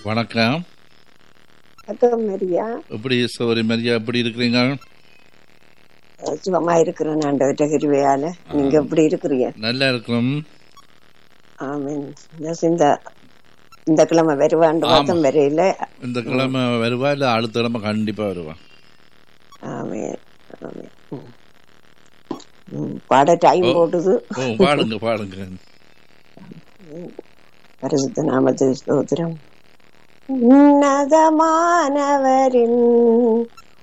வணக்கம். மரியா, எப்படி சௌரி மரியா, எப்படி இருக்கிறீங்க? சுகமா இருக்கிறேன் ஆண்டவர்ட்ட கிருபையால. நீங்க எப்படி இருக்கிறீங்க? நல்லா இருக்கிறோம். ஆமீன். இந்த கிழமை வருவாண்டு பார்த்தோம், வரையில. இந்த கிழமை வருவா இல்ல அடுத்த கிழமை கண்டிப்பா வருவா. ஆமீன் ஆமீன். பாட டைம் போட்டுது. பாடுங்க பாடுங்க. பரிசுத்த நாமத்துக்கு ஸ்தோத்திரம். உன்னதமானவரின்